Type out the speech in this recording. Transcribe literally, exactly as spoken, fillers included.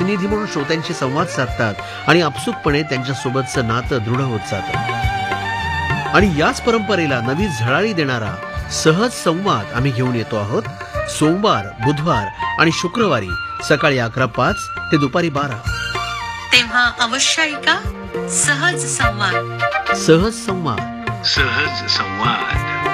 प्रतिनिधी म्हणून श्रोत्यांशी संवाद साधतात आणि आपसुकपणे त्यांच्यासोबतचं नातं दृढ होत जातं. आणि याच परंपरेला नवी झळाळी देणारा सहज संवाद आम्ही घेऊन येतो आहोत. सोमवार, बुधवार आणि शुक्रवारी सकाळी अकरा पाच ते दुपारी बारा. तेव्हा अवश्य ऐका सहज संवाद. सहज संवाद. सहज संवाद.